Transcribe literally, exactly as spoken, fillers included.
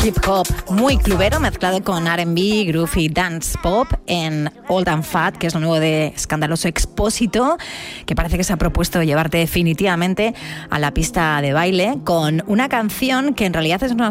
hip hop muy clubero mezclado con R and B, groove y dance pop en Old and Fat, que es lo nuevo de Escandaloso Expósito, que parece que se ha propuesto llevarte definitivamente a la pista de baile con una canción que en realidad es una,